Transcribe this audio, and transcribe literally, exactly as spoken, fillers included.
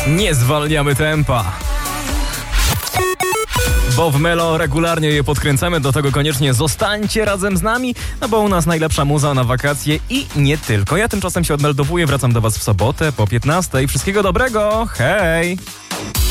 Nie zwalniamy tempa. Bo w Melo regularnie je podkręcamy, do tego koniecznie zostańcie razem z nami, no bo u nas najlepsza muza na wakacje i nie tylko. Ja tymczasem się odmeldowuję, wracam do was w sobotę po piętnastej. Wszystkiego dobrego, hej!